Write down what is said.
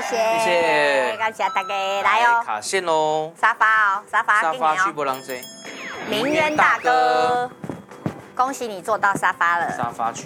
谢， 谢谢， 感谢大家来哦， 卡线喽， 沙发哦，沙发给你去哦， 波浪这， 明渊大哥，恭喜你坐到沙发了， 沙发去。